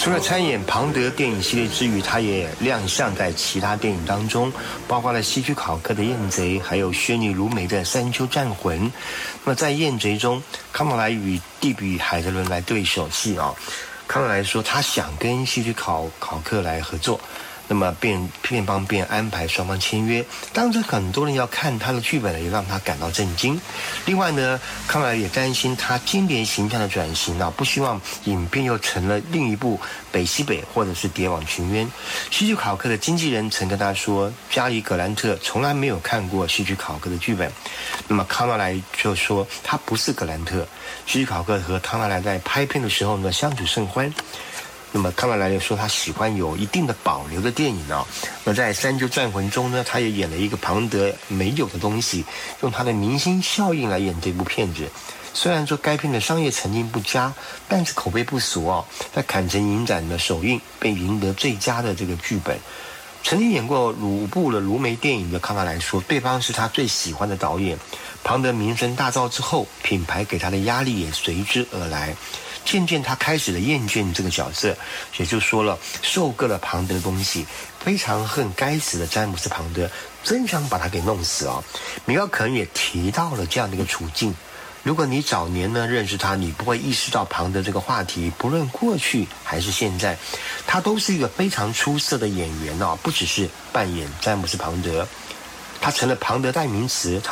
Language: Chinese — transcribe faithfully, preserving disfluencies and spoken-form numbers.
除了参演庞德电影系列之余，他也亮相在其他电影当中，包括了希区考克的《燕贼》，还有薛尼卢梅的《山丘战魂》。那么在《燕贼》中，康纳莱与蒂比海德伦来对手戏啊。康纳莱说他想跟希区考考克来合作，那么便片方便安排双方签约。当时很多人要看他的剧本，也让他感到震惊。另外呢，康纳莱也担心他经典形象的转型啊，不希望影片又成了另一部北西北或者是谍网群冤。希区考克的经纪人曾跟他说，加里·葛兰特从来没有看过希区考克的剧本。那么康纳莱就说他不是葛兰特。希区考克和康纳莱在拍片的时候呢，相处甚欢。那么康纳莱说他喜欢有一定的保留的电影啊。那在《山丘战魂》中呢，他也演了一个庞德没有的东西，用他的明星效应来演这部片子。虽然说该片的商业成绩不佳，但是口碑不俗哦，在坎城影展的首映被赢得最佳的这个剧本。曾经演过五部的卢梅电影的康纳莱说，对方是他最喜欢的导演。庞德名声大噪之后，品牌给他的压力也随之而来。渐渐他开始了厌倦这个角色，也就说了受够了庞德的东西，非常恨该死的詹姆斯庞德，真想把他给弄死啊！米高可能也提到了这样的一个处境。如果你早年呢认识他，你不会意识到庞德这个话题，不论过去还是现在，他都是一个非常出色的演员啊，不只是扮演詹姆斯庞德，他成了庞德代名词。